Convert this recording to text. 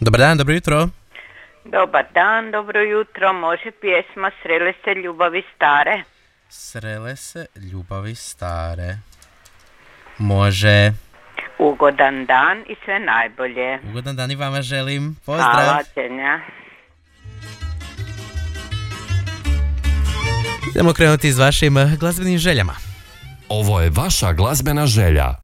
Dobar dan, dobro jutro. Dobar dan, dobro jutro. Može pjesma Srele se ljubavi stare? Srele se ljubavi stare. Može. Ugodan dan i sve najbolje. Ugodan dan i vama želim. Pozdrav. Hvala, Ćenja. Idemo krenuti s vašim glazbenim željama. Ovo je vaša glazbena želja.